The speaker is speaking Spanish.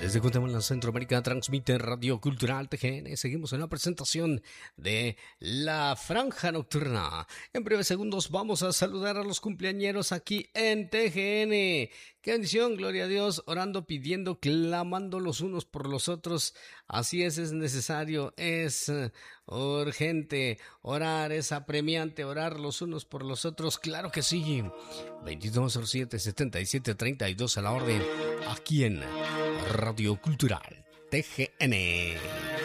Desde Guatemala, Centroamérica, transmite Radio Cultural TGN. Seguimos en la presentación de La Franja Nocturna. En breves segundos vamos a saludar a los cumpleañeros aquí en TGN. ¡Qué bendición! Gloria a Dios, orando, pidiendo, clamando los unos por los otros. Así es necesario, es urgente orar, es apremiante orar los unos por los otros. ¡Claro que sí! 2207-7732 a la orden, aquí en Radio Cultural TGN.